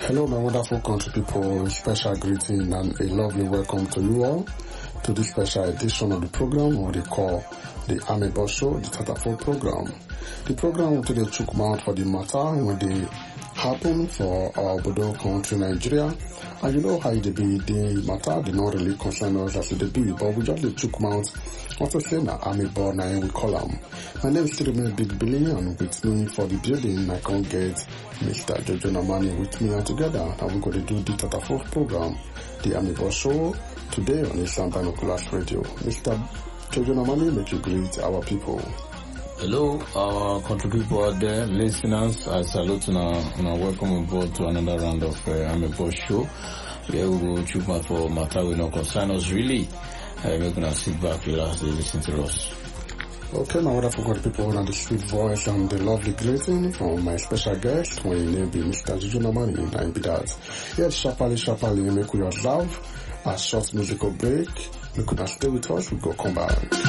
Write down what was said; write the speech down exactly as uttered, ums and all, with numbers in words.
Hello, my wonderful country people. Special greeting and a lovely welcome to you all to this special edition of the program, what they call the Amebo Show, the Tatafo program. The program will take the chook mouth for the matter when they happen for our Bodo country, Nigeria. And you know how it be, the matter did not really concern us as it be, but we just the chook mouth. Also say na Amebo, na we call them. My name is still Big Billy, and with me for the building, I can't get Mister Jojo Namani with me, and together, and we're going to do the Tatafo program, the Amebo Show, today on the Santa Nicolas Radio. Mister Jojo Namani, make you greet our people. Hello, our country people out there, listeners. I salute and uh, welcome aboard to another round of uh, Amebo Show. Where we will choose my for matter we no concern us really. Uh, we're gonna sit back, relax, and listen to us. Okay, my wonderful good people, and the sweet voice and the lovely greeting from my special guest, when your name be Mister Jojo Namani, and I be that. Yes, sharply, sharply, make we observe a short musical break. You could not stay with us, we go come back.